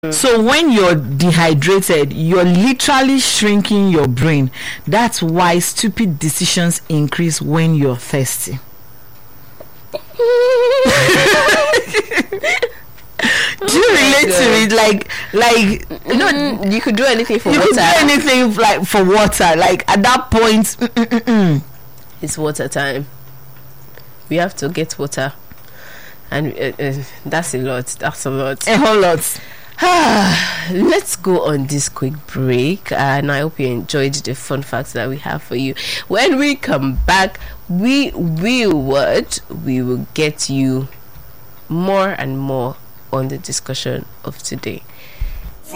So when you're dehydrated, you're literally shrinking your brain. That's why stupid decisions increase when you're thirsty. Do you relate to it? Like You could do anything for you water. could do anything like for water. Like at that point, It's water time. We have to get water, and that's a lot. That's a lot. a whole lot. Let's go on this quick break, and I hope you enjoyed the fun facts that we have for you. When we come back, we will get you more and more on the discussion of today.